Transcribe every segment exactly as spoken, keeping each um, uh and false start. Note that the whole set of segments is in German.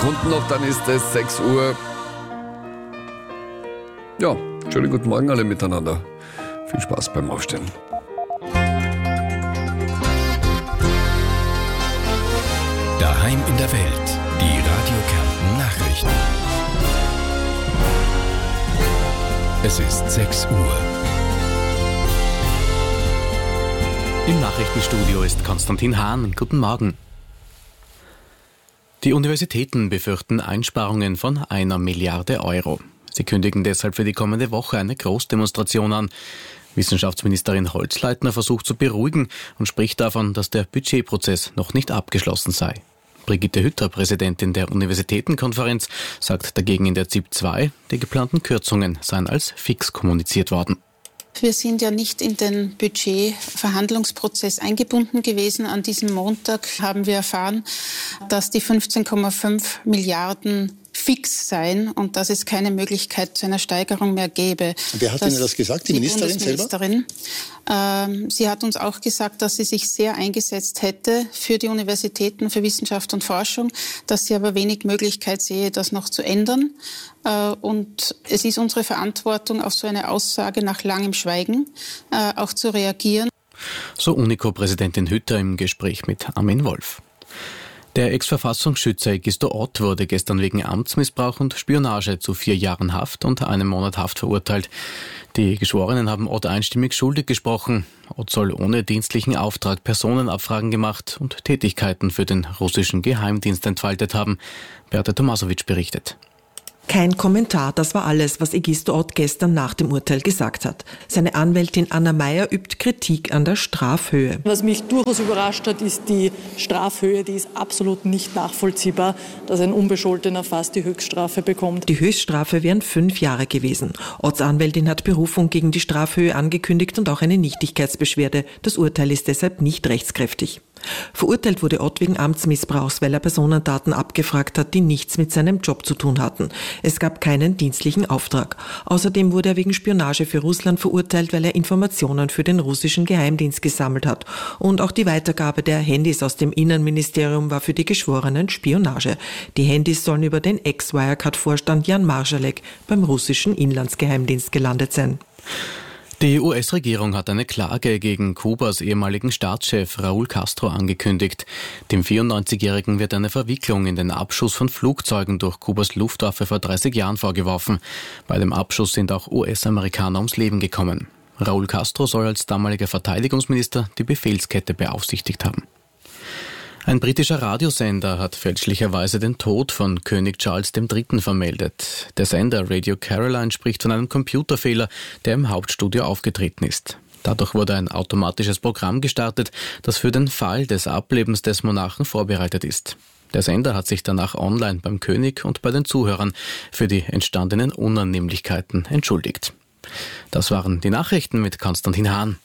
Sekunden noch, dann ist es sechs Uhr. Ja, schönen guten Morgen alle miteinander. Viel Spaß beim Aufstehen. Daheim in der Welt, die Radio Kärnten Nachrichten. Es ist sechs Uhr. Im Nachrichtenstudio ist Konstantin Hahn. Guten Morgen. Die Universitäten befürchten Einsparungen von einer Milliarde Euro. Sie kündigen deshalb für die kommende Woche eine Großdemonstration an. Wissenschaftsministerin Holzleitner versucht zu beruhigen und spricht davon, dass der Budgetprozess noch nicht abgeschlossen sei. Brigitte Hütter, Präsidentin der Universitätenkonferenz, sagt dagegen in der Z I P zwei, die geplanten Kürzungen seien als fix kommuniziert worden. Wir sind ja nicht in den Budgetverhandlungsprozess eingebunden gewesen. An diesem Montag haben wir erfahren, dass die fünfzehn Komma fünf Milliarden fix seien und dass es keine Möglichkeit zu einer Steigerung mehr gäbe. Wer hat Ihnen das gesagt? Die, die Ministerin Bundesministerin selber? Ähm, sie hat uns auch gesagt, dass sie sich sehr eingesetzt hätte für die Universitäten, für Wissenschaft und Forschung, dass sie aber wenig Möglichkeit sehe, das noch zu ändern. Äh, und es ist unsere Verantwortung, auf so eine Aussage nach langem Schweigen äh, auch zu reagieren. So UNICO-Präsidentin Hütter im Gespräch mit Armin Wolf. Der Ex-Verfassungsschützer Egisto Ott wurde gestern wegen Amtsmissbrauch und Spionage zu vier Jahren Haft und einem Monat Haft verurteilt. Die Geschworenen haben Ott einstimmig schuldig gesprochen. Ott soll ohne dienstlichen Auftrag Personenabfragen gemacht und Tätigkeiten für den russischen Geheimdienst entfaltet haben. Berta Tomasowitsch berichtet. Kein Kommentar, das war alles, was Egisto Ott gestern nach dem Urteil gesagt hat. Seine Anwältin Anna Meyer übt Kritik an der Strafhöhe. Was mich durchaus überrascht hat, ist die Strafhöhe. Die ist absolut nicht nachvollziehbar, dass ein Unbescholtener fast die Höchststrafe bekommt. Die Höchststrafe wären fünf Jahre gewesen. Otts Anwältin hat Berufung gegen die Strafhöhe angekündigt und auch eine Nichtigkeitsbeschwerde. Das Urteil ist deshalb nicht rechtskräftig. Verurteilt wurde Ott wegen Amtsmissbrauchs, weil er Personendaten abgefragt hat, die nichts mit seinem Job zu tun hatten. Es gab keinen dienstlichen Auftrag. Außerdem wurde er wegen Spionage für Russland verurteilt, weil er Informationen für den russischen Geheimdienst gesammelt hat. Und auch die Weitergabe der Handys aus dem Innenministerium war für die Geschworenen Spionage. Die Handys sollen über den Ex-Wirecard-Vorstand Jan Marschalek beim russischen Inlandsgeheimdienst gelandet sein. Die U S-Regierung hat eine Klage gegen Kubas ehemaligen Staatschef Raúl Castro angekündigt. Dem vierundneunzigjährigen wird eine Verwicklung in den Abschuss von Flugzeugen durch Kubas Luftwaffe vor dreißig Jahren vorgeworfen. Bei dem Abschuss sind auch U S-Amerikaner ums Leben gekommen. Raúl Castro soll als damaliger Verteidigungsminister die Befehlskette beaufsichtigt haben. Ein britischer Radiosender hat fälschlicherweise den Tod von König Charles der Dritte vermeldet. Der Sender Radio Caroline spricht von einem Computerfehler, der im Hauptstudio aufgetreten ist. Dadurch wurde ein automatisches Programm gestartet, das für den Fall des Ablebens des Monarchen vorbereitet ist. Der Sender hat sich danach online beim König und bei den Zuhörern für die entstandenen Unannehmlichkeiten entschuldigt. Das waren die Nachrichten mit Konstantin Hahn.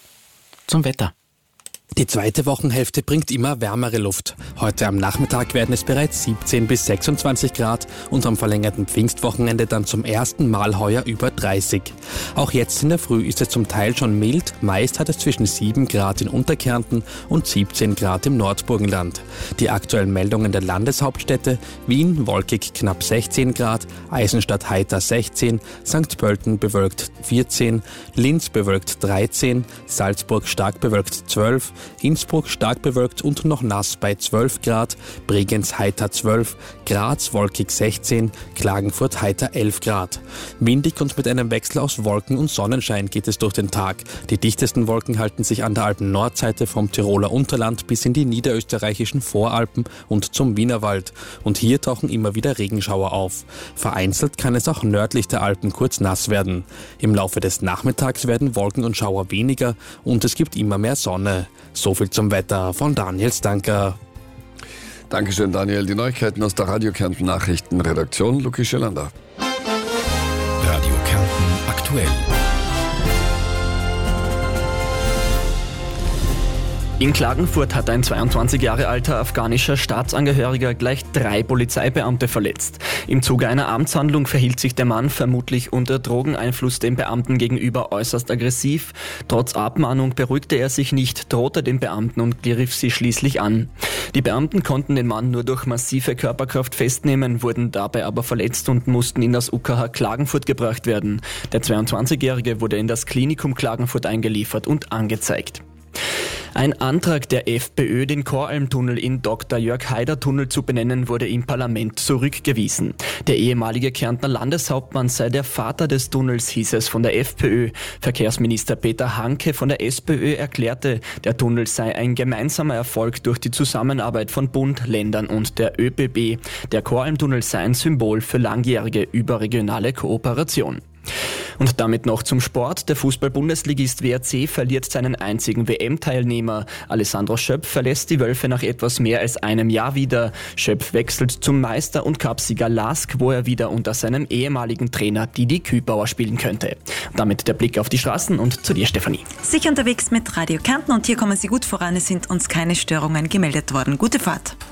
Zum Wetter. Die zweite Wochenhälfte bringt immer wärmere Luft. Heute am Nachmittag werden es bereits siebzehn bis sechsundzwanzig Grad und am verlängerten Pfingstwochenende dann zum ersten Mal heuer über dreißig. Auch jetzt in der Früh ist es zum Teil schon mild. Meist hat es zwischen sieben Grad in Unterkärnten und siebzehn Grad im Nordburgenland. Die aktuellen Meldungen der Landeshauptstädte: Wien wolkig knapp sechzehn Grad, Eisenstadt heiter sechzehn, Sankt Pölten bewölkt vierzehn, Linz bewölkt dreizehn, Salzburg stark bewölkt zwölf, Innsbruck stark bewölkt und noch nass bei zwölf Grad, Bregenz heiter zwölf, Graz wolkig sechzehn, Klagenfurt heiter elf Grad. Windig und mit einem Wechsel aus Wolken und Sonnenschein geht es durch den Tag. Die dichtesten Wolken halten sich an der Alpen-Nordseite vom Tiroler Unterland bis in die niederösterreichischen Voralpen und zum Wienerwald. Und hier tauchen immer wieder Regenschauer auf. Vereinzelt kann es auch nördlich der Alpen kurz nass werden. Im Laufe des Nachmittags werden Wolken und Schauer weniger und es gibt immer mehr Sonne. So viel zum Wetter von Daniel Stanker. Dankeschön, Daniel. Die Neuigkeiten aus der Radio Kärnten Nachrichtenredaktion, Luki Schelander. Radio Kärnten aktuell. In Klagenfurt hat ein zweiundzwanzig Jahre alter afghanischer Staatsangehöriger gleich drei Polizeibeamte verletzt. Im Zuge einer Amtshandlung verhielt sich der Mann vermutlich unter Drogeneinfluss dem Beamten gegenüber äußerst aggressiv. Trotz Abmahnung beruhigte er sich nicht, drohte den Beamten und griff sie schließlich an. Die Beamten konnten den Mann nur durch massive Körperkraft festnehmen, wurden dabei aber verletzt und mussten in das U K H Klagenfurt gebracht werden. Der zweiundzwanzigjährige wurde in das Klinikum Klagenfurt eingeliefert und angezeigt. Ein Antrag der FPÖ, den Koralmtunnel in Doktor Jörg Haider Tunnel zu benennen, wurde im Parlament zurückgewiesen. Der ehemalige Kärntner Landeshauptmann sei der Vater des Tunnels, hieß es von der FPÖ. Verkehrsminister Peter Hanke von der SPÖ erklärte, der Tunnel sei ein gemeinsamer Erfolg durch die Zusammenarbeit von Bund, Ländern und der ÖBB. Der Koralmtunnel sei ein Symbol für langjährige überregionale Kooperation. Und damit noch zum Sport. Der Fußball-Bundesligist W R C verliert seinen einzigen W M-Teilnehmer. Alessandro Schöpf verlässt die Wölfe nach etwas mehr als einem Jahr wieder. Schöpf wechselt zum Meister und Cupsieger Lask, wo er wieder unter seinem ehemaligen Trainer Didi Kübauer spielen könnte. Und damit der Blick auf die Straßen und zu dir, Stefanie. Sicher unterwegs mit Radio Kärnten und hier kommen Sie gut voran. Es sind uns keine Störungen gemeldet worden. Gute Fahrt.